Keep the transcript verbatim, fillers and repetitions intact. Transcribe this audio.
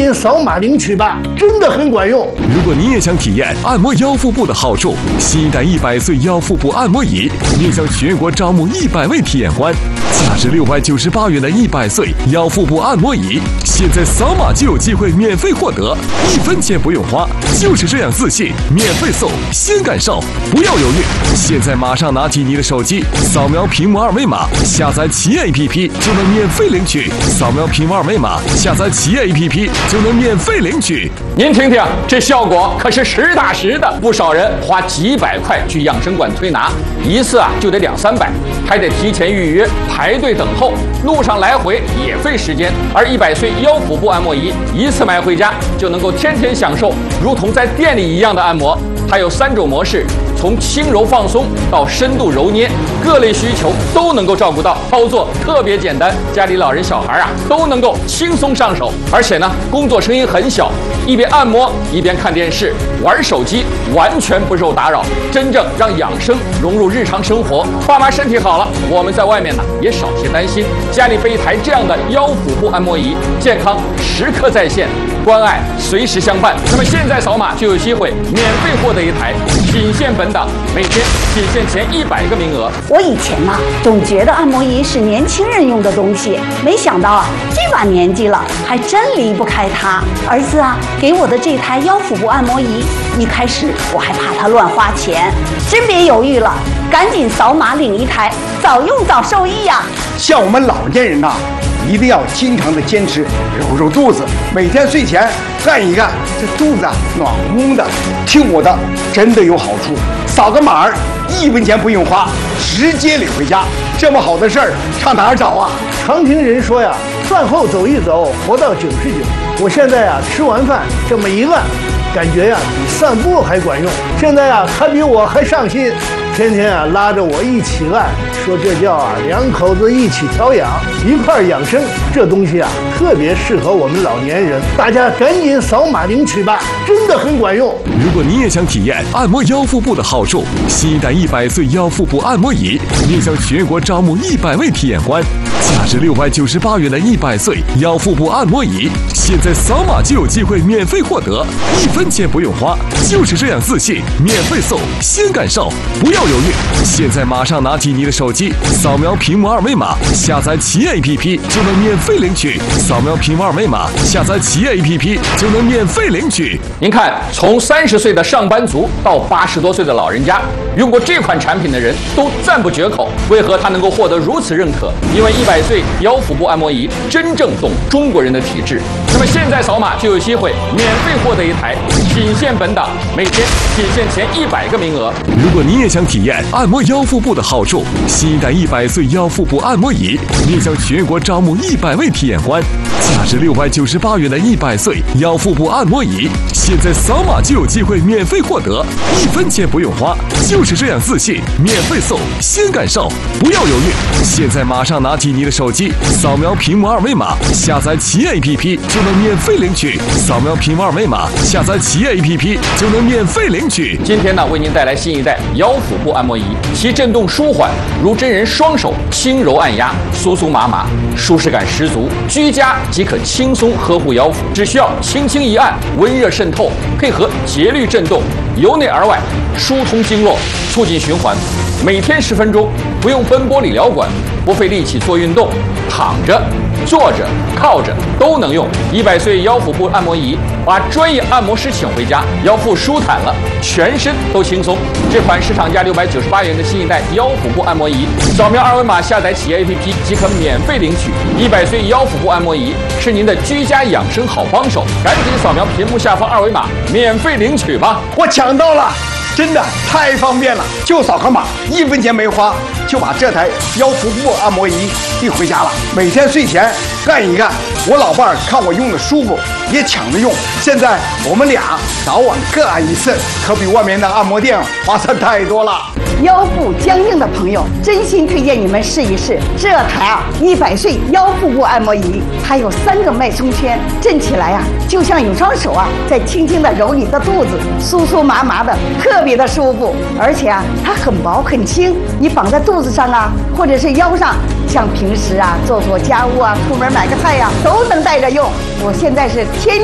紧扫码领取吧，真的很管用。 如果你也想体验按摩腰腹部的好处，新一代一百岁腰腹部按摩仪面向全国招募一百位体验官，价值六百九十八元的一百岁腰腹部按摩仪，现在扫码就有机会免费获得，一分钱不用花，就是这样自信，免费送，先感受，不要犹豫，现在马上拿起你的手机，扫描屏幕二维码，下载企业 A P P 就能免费领取。扫描屏幕二维码，下载企业 A P P 就能免费领取。 您听听，这效果可是实打实的。不少人花几百块去养生馆推拿，一次啊就得两三百，还得提前预约排队等候，路上来回也费时间。而一百岁腰腹部按摩仪，一次买回家就能够天天享受，如同在店里一样的按摩。它有三种模式，从轻柔放松到深度揉捏，各类需求都能够照顾到，操作特别简单，家里老人小孩啊都能够轻松上手。而且呢，工作声音很小，一边按摩一边看电视、玩手机，完全不受打扰，真正让养生融入日常生活。爸妈身体好了，我们在外面呢也少些担心，家里备一台这样的腰腹部按摩仪，健康时刻在线，关爱随时相伴。那么现在扫码就有机会免费获得一台，仅限本档，每天仅限前一百个名额。 我以前呐、啊，总觉得按摩仪是年轻人用的东西，没想到啊，这把年纪了，还真离不开它。儿子啊，给我的这台腰腹部按摩仪，一开始我还怕它乱花钱，真别犹豫了，赶紧扫码领一台，早用早受益呀、啊。 像我们老年人呐、啊，一定要经常的坚持揉揉肚子，每天睡前干一干，这肚子啊暖乎乎的。听我的，真的有好处。扫个码儿，一分钱不用花，直接领回家。这么好的事儿，上哪儿找啊？ 常听人说呀，饭后走一走，活到九十九。我现在呀，吃完饭这么一按，感觉呀比散步还管用。现在呀，他比我还上心，天天啊拉着我一起按，说这叫啊两口子一起调养，一块养生。这东西啊特别适合我们老年人，大家赶紧扫码领取吧，真的很管用。 如果你也想体验按摩腰腹部的好处，新一代一百岁腰腹部按摩仪面向全国招募一百位体验官，价值六百九十八元的一百岁腰腹部按摩仪，现在扫码就有机会免费获得，一分钱不用花，就是这样自信，免费送，先感受，不要犹豫，现在马上拿起你的手机，扫描屏幕二维码，下载企业 A P P 就能免费领取。扫描屏幕二维码，下载企业 A P P 就能免费领取。 您看，从三十岁的上班族到八十多岁的老人家，用过这款产品的人都赞不绝口。为何它能够获得如此认可？因为一百岁腰腹部按摩仪真正懂中国人的体质。那么现在扫码就有机会免费获得一台，仅限本档，每天仅限前一百个名额。 如果你也想体验按摩腰腹部的好处，新一代一百岁腰腹部按摩仪面向全国招募一百位体验官，价值六百九十八元的一百岁腰腹部按摩仪，现在扫码就有机会免费获得，一分钱不用花，就是这样自信，免费送，先感受，不要犹豫，现在马上拿起你的手机，扫描屏幕二维码，下载企业 A P P 就能免费领取。扫描屏幕二维码，下载企业 A P P 就能免费领取。 今天呢，为您带来新一代腰腹部按摩仪，其震动舒缓，如真人双手轻柔按压，酥酥麻麻，舒适感十足。居家即可轻松呵护腰腹，只需要轻轻一按，温热渗透，配合节律震动，由内而外疏通经络，促进循环。每天十分钟，不用奔波理疗馆，不费力气做运动，躺着、坐着、靠着都能用。一百岁腰腹部按摩仪，把专业按摩师请回家，腰腹舒坦了，全身都轻松。这款市场价六百九十八元的新一代腰腹部按摩仪，扫描二维码下载企业 A P P 即可免费领取。一百岁腰腹部按摩仪是您的居家养生好帮手，赶紧扫描屏幕下方二维码，免费领取吧！ 我抢到了！真的太方便了，就扫个码，一分钱没花，就把这台腰腹部按摩仪递回家了。每天睡前干一干，我老伴儿看我用的舒服，也抢着用。现在我们俩早晚各按一次，可比外面的按摩店划算太多了。 腰部僵硬的朋友，真心推荐你们试一试这台啊一百岁腰腹部按摩仪。它有三个脉冲圈，震起来啊，就像有双手啊在轻轻的揉你的肚子，酥酥麻麻的，特别的舒服。而且啊，它很薄很轻，你绑在肚子上啊，或者是腰上，像平时啊做做家务啊，出门买个菜呀、啊，都能带着用。我现在是天